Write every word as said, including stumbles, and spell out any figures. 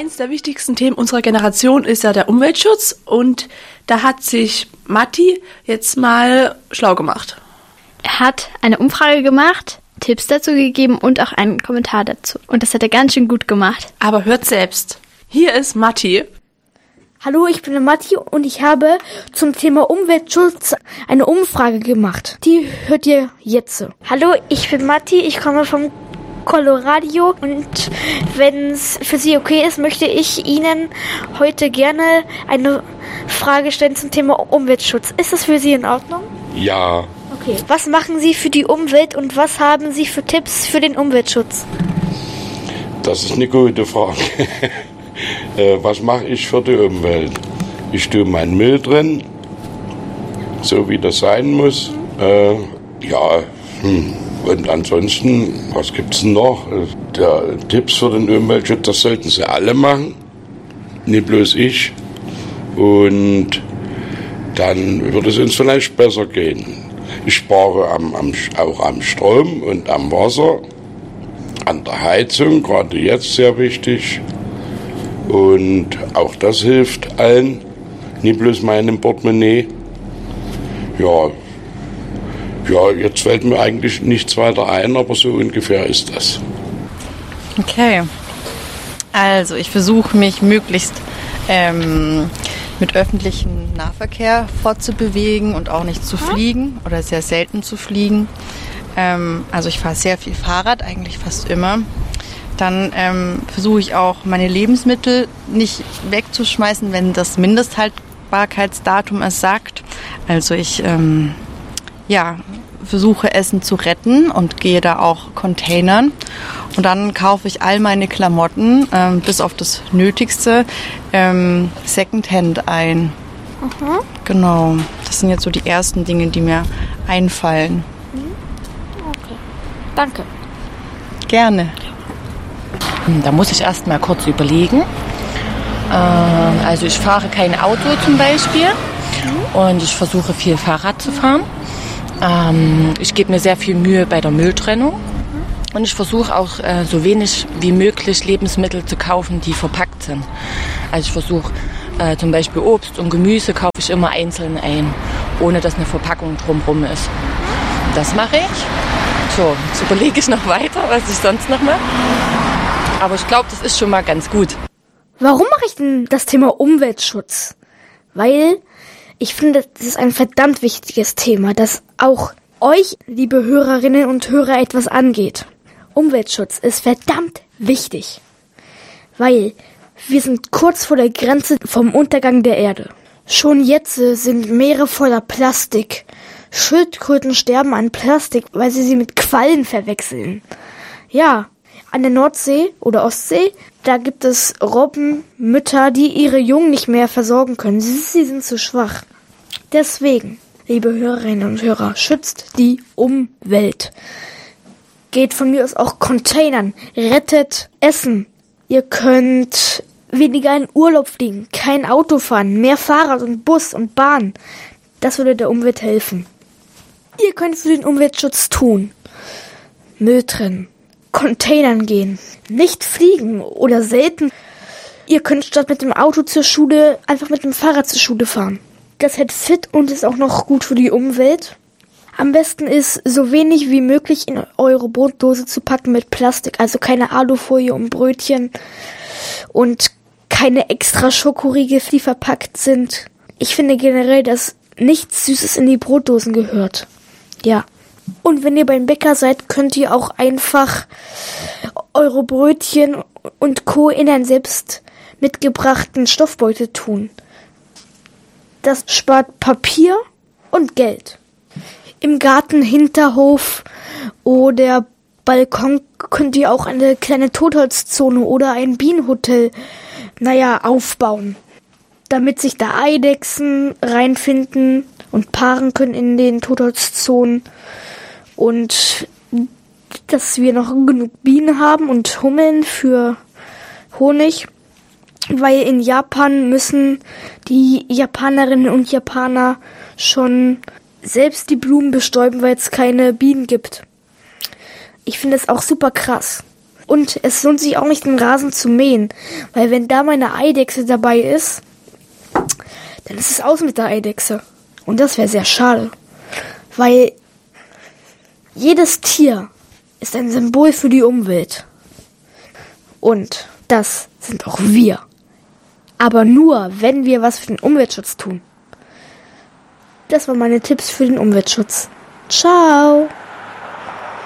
Eins der wichtigsten Themen unserer Generation ist ja der Umweltschutz und da hat sich Matti jetzt mal schlau gemacht. Er hat eine Umfrage gemacht, Tipps dazu gegeben und auch einen Kommentar dazu. Und das hat er ganz schön gut gemacht. Aber hört selbst. Hier ist Matti. Hallo, ich bin der Matti und ich habe zum Thema Umweltschutz eine Umfrage gemacht. Die hört ihr jetzt. Hallo, ich bin Matti, ich komme vom Colorado und wenn es für Sie okay ist, möchte ich Ihnen heute gerne eine Frage stellen zum Thema Umweltschutz. Ist das für Sie in Ordnung? Ja. Okay. Was machen Sie für die Umwelt und was haben Sie für Tipps für den Umweltschutz? Das ist eine gute Frage. äh, was mache ich für die Umwelt? Ich tue meinen Müll drin, so wie das sein muss. Äh, ja, hm. Und ansonsten, was gibt's denn noch? Der Tipps für den Umweltschutz, das sollten sie alle machen, nicht bloß ich. Und dann würde es uns vielleicht besser gehen. Ich spare am, am, auch am Strom und am Wasser, an der Heizung, gerade jetzt sehr wichtig. Und auch das hilft allen, nicht bloß meinem Portemonnaie. Ja, ja, jetzt fällt mir eigentlich nichts weiter ein, aber so ungefähr ist das. Okay, also ich versuche mich möglichst ähm, mit öffentlichem Nahverkehr fortzubewegen und auch nicht zu fliegen oder sehr selten zu fliegen. Ähm, also ich fahre sehr viel Fahrrad, eigentlich fast immer. Dann ähm, versuche ich auch meine Lebensmittel nicht wegzuschmeißen, wenn das Mindesthaltbarkeitsdatum es sagt. Also ich ähm, ja, versuche Essen zu retten und gehe da auch Containern. Und dann kaufe ich all meine Klamotten, ähm, bis auf das Nötigste, ähm, Secondhand ein. Mhm. Genau, das sind jetzt so die ersten Dinge, die mir einfallen. Okay, danke. Gerne. Da muss ich erst mal kurz überlegen. Ähm, also ich fahre kein Auto zum Beispiel und ich versuche viel Fahrrad zu fahren. Ähm, ich gebe mir sehr viel Mühe bei der Mülltrennung und ich versuche auch äh, so wenig wie möglich Lebensmittel zu kaufen, die verpackt sind. Also ich versuche äh, zum Beispiel Obst und Gemüse kaufe ich immer einzeln ein, ohne dass eine Verpackung drumherum ist. Das mache ich. So, jetzt überlege ich noch weiter, was ich sonst noch mache. Aber ich glaube, das ist schon mal ganz gut. Warum mache ich denn das Thema Umweltschutz? Weil ich finde, das ist ein verdammt wichtiges Thema, das auch euch, liebe Hörerinnen und Hörer, etwas angeht. Umweltschutz ist verdammt wichtig, weil wir sind kurz vor der Grenze vom Untergang der Erde. Schon jetzt sind Meere voller Plastik. Schildkröten sterben an Plastik, weil sie sie mit Quallen verwechseln. Ja, an der Nordsee oder Ostsee, da gibt es Robbenmütter, die ihre Jungen nicht mehr versorgen können. Sie, sie sind zu schwach. Deswegen, liebe Hörerinnen und Hörer, schützt die Umwelt. Geht von mir aus auch Containern, rettet Essen. Ihr könnt weniger in Urlaub fliegen, kein Auto fahren, mehr Fahrrad und Bus und Bahn. Das würde der Umwelt helfen. Ihr könnt für den Umweltschutz tun. Müll trennen, Containern gehen, nicht fliegen oder selten. Ihr könnt statt mit dem Auto zur Schule einfach mit dem Fahrrad zur Schule fahren. Das hält fit und ist auch noch gut für die Umwelt. Am besten ist, so wenig wie möglich in eure Brotdose zu packen mit Plastik. Also keine Alufolie um Brötchen und keine extra Schokoriegel, die verpackt sind. Ich finde generell, dass nichts Süßes in die Brotdosen gehört. Ja. Und wenn ihr beim Bäcker seid, könnt ihr auch einfach eure Brötchen und Co. in einen selbst mitgebrachten Stoffbeutel tun. Das spart Papier und Geld. Im Garten, Hinterhof oder Balkon könnt ihr auch eine kleine Totholzzone oder ein Bienenhotel, naja, aufbauen, damit sich da Eidechsen reinfinden und paaren können in den Totholzzonen und dass wir noch genug Bienen haben und Hummeln für Honig, weil in Japan müssen die Japanerinnen und Japaner schon selbst die Blumen bestäuben, weil es keine Bienen gibt. Ich finde es auch super krass. Und es lohnt sich auch nicht, den Rasen zu mähen. Weil wenn da mal eine Eidechse dabei ist, dann ist es aus mit der Eidechse. Und das wäre sehr schade. Weil jedes Tier ist ein Symbol für die Umwelt. Und das sind auch wir. Aber nur, wenn wir was für den Umweltschutz tun. Das waren meine Tipps für den Umweltschutz. Ciao!